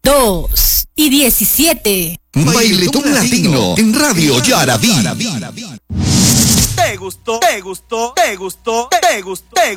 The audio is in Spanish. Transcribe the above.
2:17. Bailetón Latino en Radio Yarabí. Te gustó, te gustó, te gustó, te gustó, te gustó.